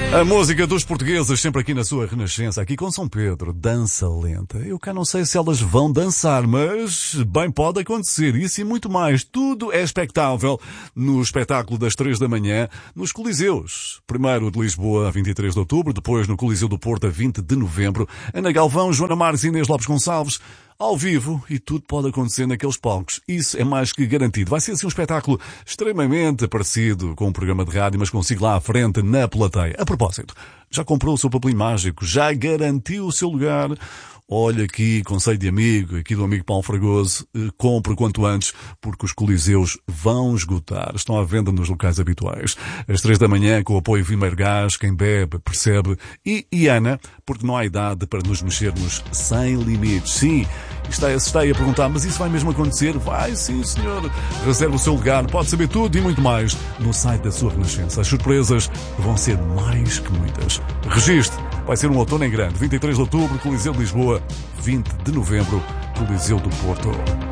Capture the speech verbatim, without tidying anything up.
A música dos portugueses sempre aqui na sua Renascença, aqui com São Pedro, dança lenta. Eu cá não sei se elas vão dançar, mas bem pode acontecer. Isso e muito mais. Tudo é expectável no espetáculo das três da manhã, nos Coliseus. Primeiro de Lisboa, a vinte e três de outubro, depois no Coliseu do Porto, a vinte de novembro. Ana Galvão, Joana Marques e Inês Lopes Gonçalves. Ao vivo, e tudo pode acontecer naqueles palcos. Isso é mais que garantido. Vai ser assim um espetáculo extremamente parecido com um programa de rádio, mas consigo lá à frente, na plateia. A propósito, já comprou o seu papelinho mágico? Já garantiu o seu lugar? Olha aqui, conselho de amigo, aqui do amigo Paulo Fragoso, eh, compre quanto antes, porque os Coliseus vão esgotar. Estão à venda nos locais habituais. Às três da manhã, com o apoio Vimeiro Gás, quem bebe, percebe. E Iana, porque não há idade para nos mexermos sem limites. Sim, está, está aí a perguntar, mas isso vai mesmo acontecer? Vai sim, senhor. Reserve o seu lugar, pode saber tudo e muito mais no site da sua Renascença. As surpresas vão ser mais que muitas. Registre. Vai ser um outono em grande. vinte e três de outubro, Coliseu de Lisboa. vinte de novembro, Coliseu do Porto.